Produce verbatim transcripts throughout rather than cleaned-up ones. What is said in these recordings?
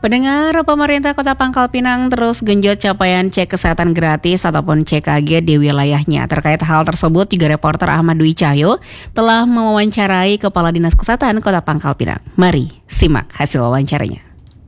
Pendengar, pemerintah Kota Pangkal Pinang terus genjot capaian cek kesehatan gratis ataupun C K G di wilayahnya. Terkait hal tersebut, juga reporter Ahmad Dwi Cahyo telah mewawancarai Kepala Dinas Kesehatan Kota Pangkal Pinang. Mari simak hasil wawancaranya.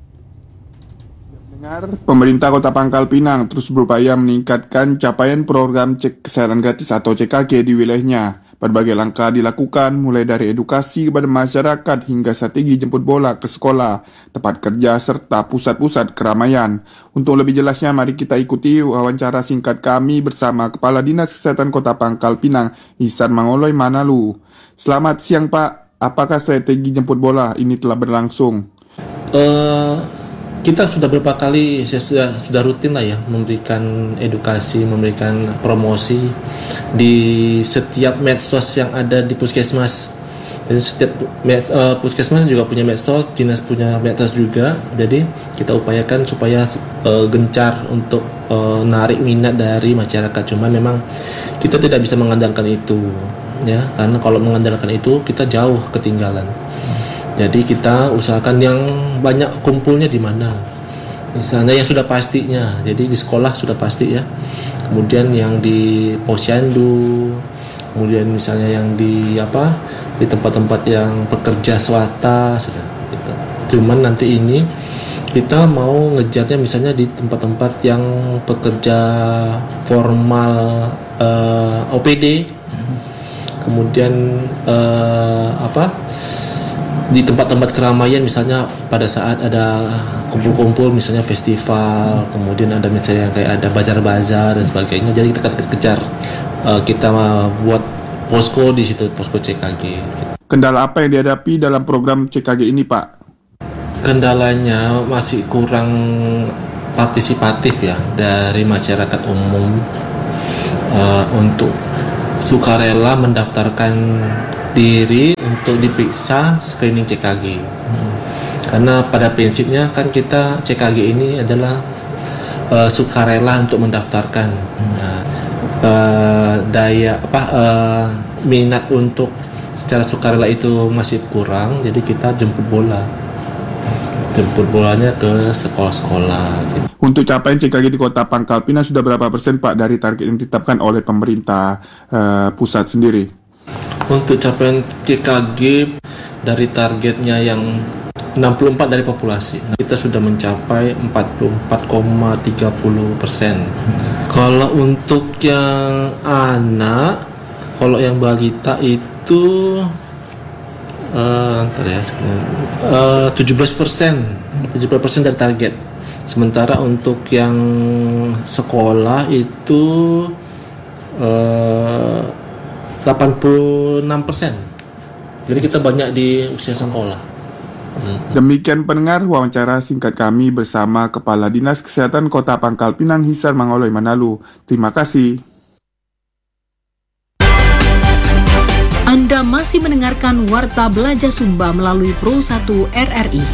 Pendengar, pemerintah Kota Pangkal Pinang terus berupaya meningkatkan capaian program cek kesehatan gratis atau C K G di wilayahnya. Berbagai langkah dilakukan, mulai dari edukasi kepada masyarakat hingga strategi jemput bola ke sekolah, tempat kerja, serta pusat-pusat keramaian. Untuk lebih jelasnya, mari kita ikuti wawancara singkat kami bersama Kepala Dinas Kesehatan Kota Pangkal Pinang, Ihsan Mangoloy Manalu. Selamat siang Pak, apakah strategi jemput bola ini telah berlangsung? Uh... Kita sudah beberapa kali sudah, sudah rutin lah ya memberikan edukasi, memberikan promosi di setiap medsos yang ada di puskesmas. Jadi setiap med, uh, puskesmas juga punya medsos, dinas punya medsos juga. Jadi kita upayakan supaya uh, gencar untuk uh, narik minat dari masyarakat. Cuma memang kita tidak bisa mengandalkan itu, ya, karena kalau mengandalkan itu kita jauh ketinggalan. Jadi kita usahakan yang banyak kumpulnya di mana. Misalnya yang sudah pastinya. Jadi di sekolah sudah pasti ya. Kemudian yang di posyandu, kemudian misalnya yang di apa? Di tempat-tempat yang pekerja swasta gitu. Cuman nanti ini kita mau ngejarnya misalnya di tempat-tempat yang pekerja formal uh, O P D. Kemudian uh, apa? Di tempat-tempat keramaian misalnya pada saat ada kumpul-kumpul misalnya festival, kemudian ada misalnya kayak ada bazar-bazar dan sebagainya. Jadi kita kejar uh, kita buat posko di situ, posko C K G. Kendala apa yang dihadapi dalam program C K G ini, Pak? Kendalanya masih kurang partisipatif ya dari masyarakat umum uh, untuk sukarela mendaftarkan diri untuk diperiksa screening C K G. Hmm. Karena pada prinsipnya kan kita C K G ini adalah uh, sukarela untuk mendaftarkan. Hmm. Nah, uh, daya apa uh, minat untuk secara sukarela itu masih kurang, jadi kita jemput bola. Jemput bolanya ke sekolah-sekolah gitu. Untuk capaian C K G di Kota Pangkal Pinang sudah berapa persen Pak dari target yang ditetapkan oleh pemerintah uh, pusat sendiri? Untuk capaian C K G dari targetnya yang enam puluh empat dari populasi, nah, kita sudah mencapai empat puluh empat koma tiga puluh persen. Kalau untuk yang anak, kalau yang balita itu uh, ya, uh, tujuh belas persen tujuh belas persen dari target. Sementara untuk yang sekolah itu uh, delapan puluh enam persen. Jadi kita banyak di usia sekolah. Demikian pendengar wawancara singkat kami bersama Kepala Dinas Kesehatan Kota Pangkal Pinang, Ihsan Mangoloy Manalu. Terima kasih. Anda masih mendengarkan Warta Belajar Sumba melalui Pro satu R R I.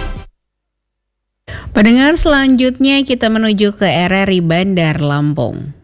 Pendengar, selanjutnya kita menuju ke R R I Bandar Lampung.